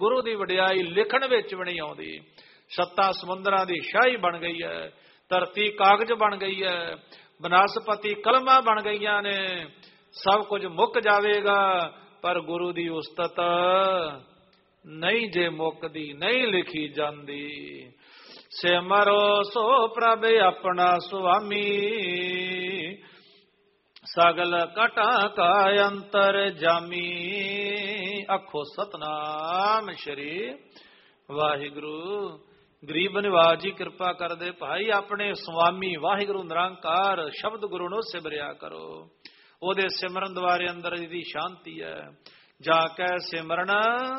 गुरु की वडियाई लिखण विच भी नहीं आउंदी। सत्ता समुद्रां दी शाही बन गई है, धरती कागज बन गई है, बनस्पति कलमां बन गईयां ने, सब कुछ मुक जावेगा पर गुरु की उस्तत नहीं जे मुकदी, नहीं लिखी जाती। सिमरो सो प्रभ अपना सुआमी, सगल कटा का अंतर जामी। आखो सतनाम श्री वाहिगुरु। गरीब निवाज जी कृपा कर दे भाई, अपने स्वामी वाहिगुरु निरंकार शब्द गुरु नो सिमरिया करो। ओदे सिमरन द्वारे अंदर दी शांति है। जाकै सिमरन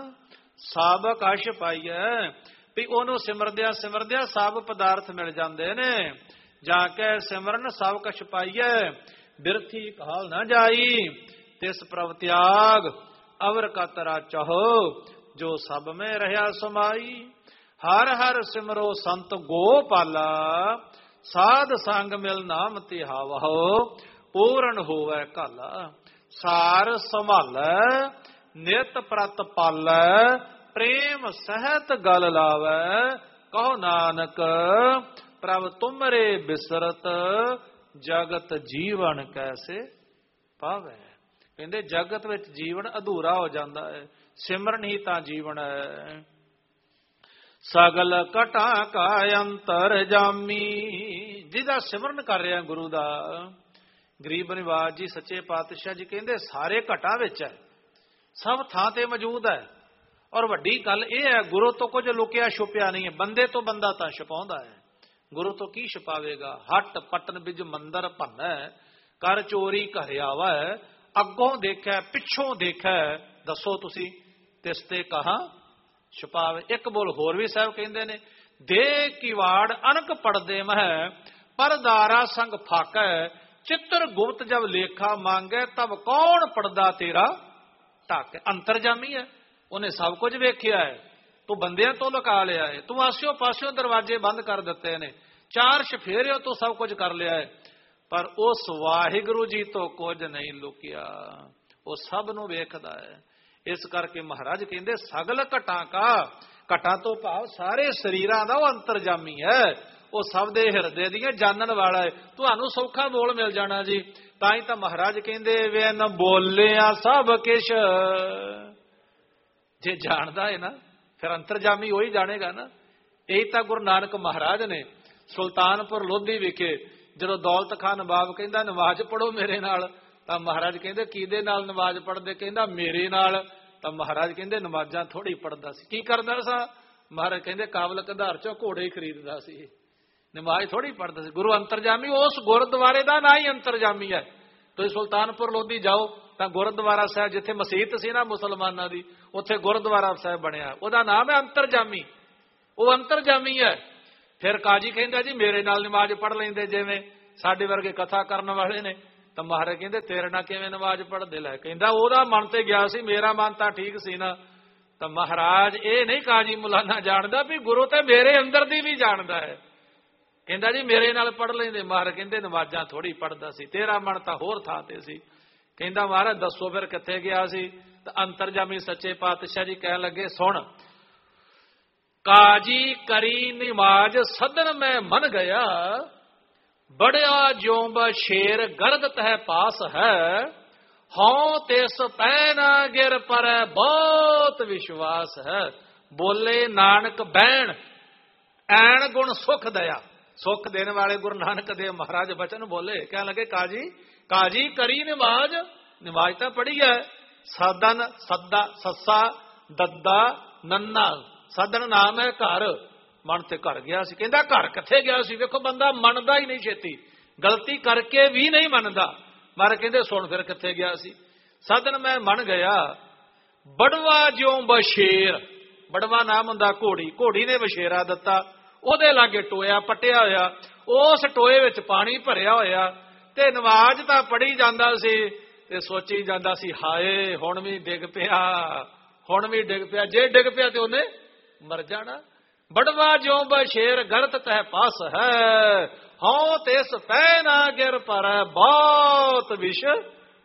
सब कश पाइए, भी ओनू सिमरदिया सिमरदिया सब पदार्थ मिल जाते ने। जाकै सिमरन सब कश पाइए, बिरथी काल न जाई। तिस प्रभ त्याग अवर का तरा चाहो, जो सब में रहा समाई। हर हर सिमरो संत गोपाला, साध संग मिल नाम तिहावहो। पूर्ण होवै काला, सार संभालै नित प्रत पालै। प्रेम सहत गल लावै, कहो नानक प्रभ तुमरे बिसरत। जगत जीवन कैसे पावै। कहते जगत विच जीवन अधूरा हो जाता है, सिमरन ही तां जीवन है। सगल कटा का अंतर जामी, जिहदा सिमरन कर रहा गुरु दा। गरीब निवाज जी सच्चे पातशाह जी कहते सारे घटा विच है, सब थां ते मौजूद है। और वड्डी गल यह है, गुरु तो कुछ लुकिया छुपिया नहीं है। बंदे तो बंदा तां छुपाउंदा है, गुरु तो की छुपावेगा। हट पटन बिज मंदर भन्नै, कर चोरी घर आवा। अगों देखै पिछों देखै, दसो तुसी तिस ते कहां छुपावे। एक बोल होर भी साहब कहते ने, दे किवाड़ अनक पड़दे मह, परदारा संग फाकै। चित्र गुप्त जब लेखा मांगे, तब कौन पड़दा तेरा ढाके। अंतरजामी है, उन्हें सब कुछ वेख्या है, तू बंदियां तो लुका लिया है। तू आसियों पासियों दरवाजे बंद कर दिते ने, चार शफेरियों तो सब कुछ कर लिया है, पर उस वाहिगुरु जी तो कुछ नहीं लुकिया, वो सब नूं वेखदा है। इस करके महाराज कहते सगल घटा का, घटा तो भाव सारे शरीरां दा वो अंतरजामी है। वो सब दे हिरदे दियां जानन वाला है। तुहानूं सौखा बोल मिल जाना जी। ताई तां महाराज कहते वे न बोलिया सब किश, जे जानदा है ना फिर अंतरजामी वही जानेगा ना। यही तो गुरु नानक महाराज ने सुल्तानपुर लोधी विखे जदों दौलत खान नवाब कहंदा नमाज पढ़ो मेरे नाल, तां महाराज कहंदे किहदे नाल नमाज पढ़दे, कहंदा मेरे नाल। तां महाराज कहंदे नमाजां थोड़ी पढ़दा सी, की करदा सा। महाराज कहंदे काबल कधार चों घोड़े ही खरीददा सी, नमाज थोड़ी पढ़दा सी। गुरु अंतरजामी उस गुरुद्वारे दा ना ही अंतरजामी है। तुसीं सुल्तानपुर लोधी जाओ तां गुरुद्वारा साहिब जिथे मसीत सी ना मुसलमानां दी, उत्थे गुरुद्वारा साहिब बनिया, उहदा नाम है अंतरजामी। वो अंतरजामी है। फिर काजी कहंदा जी मेरे नाल नमाज पढ़ लेंदे, जिवें साडे वर्गे कथा करन वाले ने। तो महाराज कहंदे तेरे नाल किवें नमाज पढ़दे। लै कहंदा ओहदा मन ते गया सी, मेरा मन तां ठीक सी ना। तो महाराज ये नहीं काजी मुलाना जानदा भी गुरु ते मेरे अंदर दी भी जानदा है। कहंदा जी मेरे नाल पढ़ लेंदे। महाराज कहंदे नमाजां थोड़ी पढ़दा सी, तेरा मन तां होर थां ते सी। कहंदा महाराज दसो फिर कित्थे गया सी। तो अंतरजामी सच्चे पातशाह जी कहन लगे सुन, काजी करी नमाज सदन में मन गया, बड़िया जोंब शेर गर्द तह पास है। हों तिस पैना गिर पर बहुत विश्वास है। बोले नानक बैण ऐन गुण सुख दया। सुख देने वाले गुरु नानक देव महाराज बचन बोले, क्या लगे काजी काजी करी नमाज, नमाज तो पढ़ी है। सदन सद्दा सस्सा दद्दा नन्ना, सदन नाम है घर, मन ते घर गया सी। कहंदा घर किथे गया सी। देखो बंदा मनदा ही नहीं छेती, गलती करके भी नहीं मनदा। मारे कहंदे सुन फिर किथे गया सी। सदन मैं मन गया, बड़वा ज्यों बशेर, बड़वा नाम हुंदा घोड़ी, घोड़ी ने बशेरा दिता, ओहदे लागे टोया पटिया होया, उस टोए विच पानी भरिया होया, ते नमाज तां पढ़ी जांदा सी ते सोची जांदा सी हाय हुण भी डिग पिया, हुण भी डिग पिया, जे डिग पिया ते ओहने मर जाना। बड़वा ज्यों बशेर गलत तह पास है, हों तिस पै ना गिर पर बहुत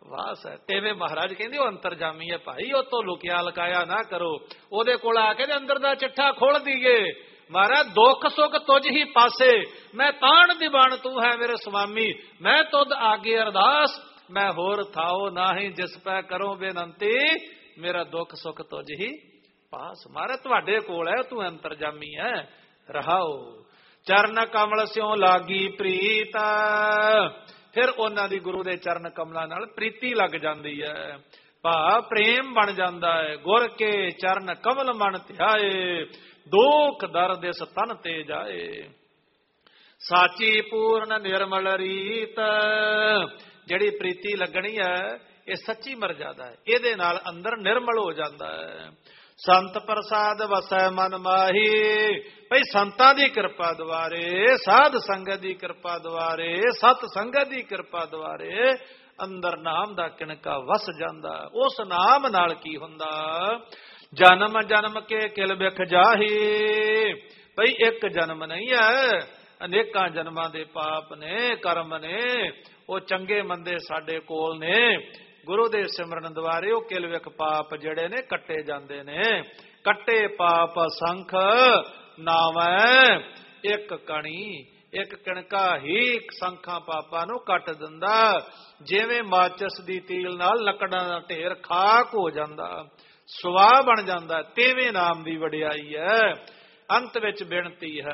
ਵਾਸ ਹੈ। ਤੇਵੇਂ ਮਹਾਰਾਜ ਕਹਿੰਦੇ ਉਹ ਅੰਤਰਜਾਮੀ ਹੈ ਭਾਈ, ਉਹ ਤੋਂ ਲੁਕਿਆ ਲਕਾਇਆ ਨਾ ਕਰੋ। ਉਹਦੇ ਕੋਲ ਆ ਕੇ ਅੰਦਰ ਦਾ ਚਿੱਠਾ ਖੋਲ ਦੀਏ। ਮਹਾਰਾਜ ਦੁੱਖ ਸੁੱਖ ਤੁਝ ਹੀ ਪਾਸੇ, ਮੈਂ ਤਾਣ ਦੀਵਾਨ ਤੂੰ ਹੈ ਮੇਰੇ ਸੁਆਮੀ, ਮੈਂ ਤੁਧ ਆਗੇ ਅਰਦਾਸ, ਮੈਂ ਹੋਰ ਥਾਓ ਨਾਹੀ ਜਿਸ ਪੈ ਕਰੋ ਬੇਨੰਤੀ, ਮੇਰਾ ਦੁੱਖ ਸੁੱਖ ਤੁਝ ਹੀ ਪਾਸ। ਮਹਾਰਾਜ ਤੁਹਾਡੇ ਕੋਲ ਹੈ, ਤੂੰ ਅੰਤਰਜਾਮੀ ਹੈ। ਰਹਾਓ ਚਰਨ ਕਮਲ ਸਿਉ ਲਾਗੀ ਪ੍ਰੀਤ, ਫਿਰ ਉਹਨਾਂ ਦੀ ਗੁਰੂ ਦੇ ਚਰਨ ਕਮਲਾਂ ਨਾਲ ਪ੍ਰੀਤੀ ਲੱਗ ਜਾਂਦੀ ਹੈ, ਭਾ ਪ੍ਰੇਮ ਬਣ ਜਾਂਦਾ ਹੈ। ਗੁਰ ਕੇ ਚਰਨ ਕਮਲ ਮਨ ਧਿਆਏ, ਦੁਖ ਦਰਦ ਇਸ ਤਨ ਤੇ ਜਾਏ। ਸਾਚੀ ਪੂਰਨ ਨਿਰਮਲ ਰੀਤ, ਜਿਹੜੀ ਪ੍ਰੀਤੀ ਲੱਗਣੀ ਹੈ ਇਹ ਸੱਚੀ ਮਰਜ਼ਾਦਾ ਹੈ, ਇਹਦੇ ਨਾਲ ਅੰਦਰ ਨਿਰਮਲ ਹੋ ਜਾਂਦਾ ਹੈ। ਸੰਤ ਪ੍ਰਸਾਦ ਵਸੈ ਮਨ ਮਾਹੀ, ਭਈ ਸੰਤਾਂ ਦੀ ਕਿਰਪਾ ਦੁਆਰੇ, ਸਾਧ ਸੰਗਤ ਦੀ ਕਿਰਪਾ ਦੁਆਰੇ, ਸਤ ਸੰਗਤ ਦੀ ਕਿਰਪਾ ਦੁਆਰੇ ਅੰਦਰ ਨਾਮ ਦਾ ਕਿਣਕਾ ਵਸ ਜਾਂਦਾ। ਉਸ ਨਾਮ ਨਾਲ ਕੀ ਹੁੰਦਾ, ਜਨਮ ਜਨਮ ਕੇ ਕਿਲ ਬਿਖ ਜਾਹੀ, ਭਈ ਇੱਕ ਜਨਮ ਨਹੀਂ ਹੈ, ਅਨੇਕਾਂ ਜਨਮਾਂ ਦੇ ਪਾਪ ਨੇ, ਕਰਮ ਨੇ, ਉਹ ਚੰਗੇ ਮੰਦੇ ਸਾਡੇ ਕੋਲ ਨੇ। ਗੁਰੂ ਦੇ ਸਿਮਰਨ ਦੁਆਰੇ ਉਹ ਕਿਲ ਵਿਖ ਪਾਪ ਜਿਹੜੇ ਨੇ ਕੱਟੇ ਜਾਂਦੇ ਨੇ। ਕੱਟੇ ਪਾਪ ਸੰਖ ਨਾਵੈ ਇੱਕ ਕਣੀ, ਇੱਕ ਕਿਣਕਾ ਹੀ ਸੰਖਾਂ ਪਾਪਾਂ ਨੂੰ ਕੱਟ ਦਿੰਦਾ। ਜਿਵੇਂ ਮਾਚਿਸ ਦੀ ਤੀਲ ਨਾਲ ਲੱਕੜਾਂ ਦਾ ਢੇਰ ਖਾਕ ਹੋ ਜਾਂਦਾ, ਸੁਆਹ ਬਣ ਜਾਂਦਾ, ਤੇਵੇਂ ਨਾਮ ਦੀ ਵਡਿਆਈ ਹੈ। ਅੰਤ ਵਿੱਚ ਬੇਨਤੀ ਹੈ,